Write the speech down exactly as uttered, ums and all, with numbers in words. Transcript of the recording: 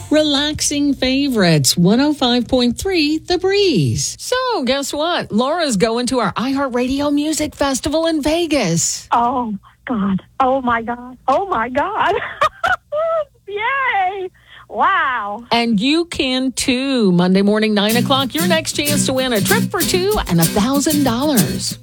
Relaxing favorites, one oh five point three The Breeze. So, guess what? Laura's going to our iHeartRadio Music Festival in Vegas. Oh, God. Oh, my God. Oh, my God. Yay. Wow. And you can too. Monday morning, nine o'clock, your next chance to win a trip for two and one thousand dollars.